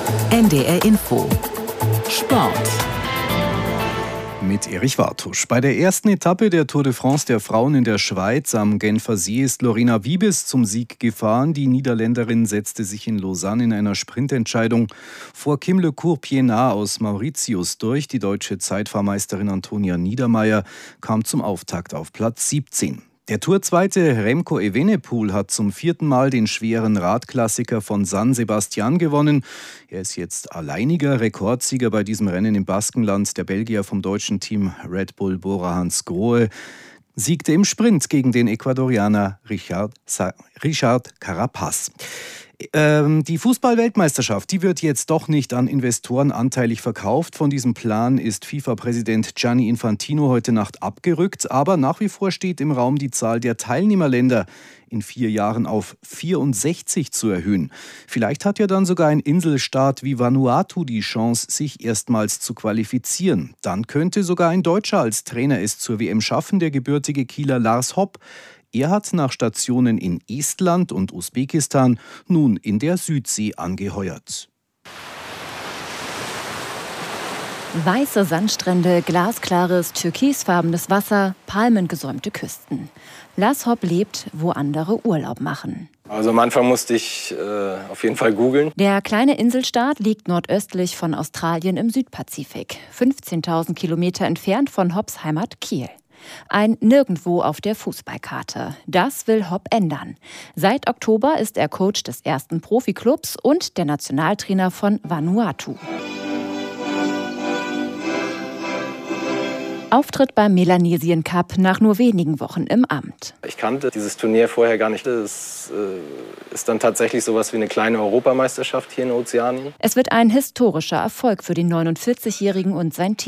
NDR Info Sport mit Erich Wartusch. Bei der ersten Etappe der Tour de France der Frauen in der Schweiz am Genfer See ist Lorena Wiebes zum Sieg gefahren. Die Niederländerin setzte sich in Lausanne in einer Sprintentscheidung vor Kim Le Cour-Pienaar aus Mauritius durch. Die deutsche Zeitfahrmeisterin Antonia Niedermeier kam zum Auftakt auf Platz 17. Der Tourzweite Remco Evenepoel hat zum 4. Mal den schweren Radklassiker von San Sebastian gewonnen. Er ist jetzt alleiniger Rekordsieger bei diesem Rennen im Baskenland. Der Belgier vom deutschen Team Red Bull Bora-Hansgrohe siegte im Sprint gegen den Ecuadorianer Richard Carapaz. Die Fußball-Weltmeisterschaft, die wird jetzt doch nicht an Investoren anteilig verkauft. Von diesem Plan ist FIFA-Präsident Gianni Infantino heute Nacht abgerückt. Aber nach wie vor steht im Raum, die Zahl der Teilnehmerländer in 4 Jahren auf 64 zu erhöhen. Vielleicht hat ja dann sogar ein Inselstaat wie Vanuatu die Chance, sich erstmals zu qualifizieren. Dann könnte sogar ein Deutscher als Trainer es zur WM schaffen, der gebürtige Kieler Lars Hopp. Er hat nach Stationen in Estland und Usbekistan nun in der Südsee angeheuert. Weiße Sandstrände, glasklares, türkisfarbenes Wasser, palmengesäumte Küsten. Lars Hopp lebt, wo andere Urlaub machen. Also am Anfang musste ich auf jeden Fall googeln. Der kleine Inselstaat liegt nordöstlich von Australien im Südpazifik, 15.000 Kilometer entfernt von Hopps Heimat Kiel. Ein Nirgendwo auf der Fußballkarte. Das will Hopp ändern. Seit Oktober ist er Coach des ersten Profiklubs und der Nationaltrainer von Vanuatu. Auftritt beim Melanesien Cup nach nur wenigen Wochen im Amt. Ich kannte dieses Turnier vorher gar nicht. Es ist dann tatsächlich sowas wie eine kleine Europameisterschaft hier in Ozeanien. Es wird ein historischer Erfolg für den 49-Jährigen und sein Team.